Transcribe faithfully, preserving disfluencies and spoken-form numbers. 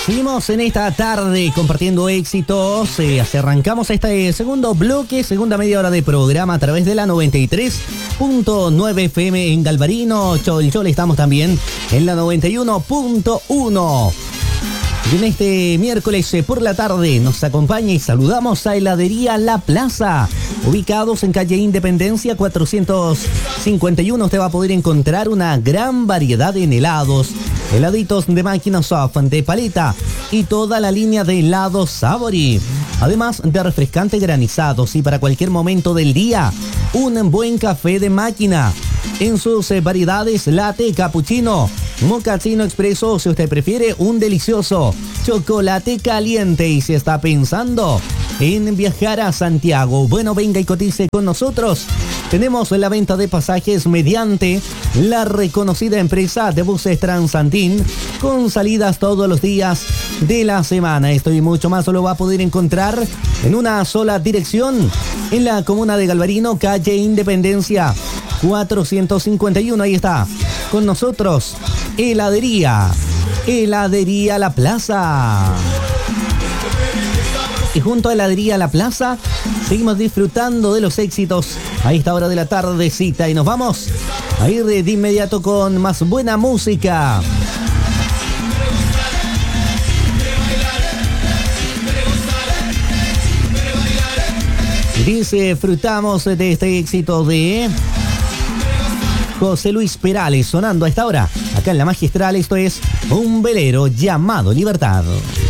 Seguimos en esta tarde compartiendo éxitos. Eh, así arrancamos este segundo bloque, segunda media hora de programa a través de la noventa y tres punto nueve F M en Galvarino, Chol Chol. Estamos también en la noventa y uno punto uno. Y en este miércoles eh, por la tarde nos acompaña y saludamos a Heladería La Plaza. Ubicados en calle Independencia cuatrocientos cincuenta y uno, usted va a poder encontrar una gran variedad en helados, heladitos de máquina soft, de paleta y toda la línea de helados Savory. Además de refrescantes granizados y para cualquier momento del día, un buen café de máquina. En sus eh, variedades latte, cappuccino, mocaccino expreso, si usted prefiere, un delicioso chocolate caliente. Y si está pensando en viajar a Santiago, bueno, venga y cotice con nosotros. Tenemos la venta de pasajes mediante la reconocida empresa de buses Transantín, con salidas todos los días de la semana. Esto y mucho más lo va a poder encontrar en una sola dirección, en la comuna de Galvarino, calle Independencia cuatrocientos cincuenta y uno. Ahí está con nosotros Heladería, Heladería La Plaza. Y junto a Heladería La Plaza seguimos disfrutando de los éxitos a esta hora de la tardecita y nos vamos a ir de, de inmediato con más buena música. Disfrutamos de este éxito de José Luis Perales sonando a esta hora acá en La Magistral. Esto es Un Velero Llamado Libertad.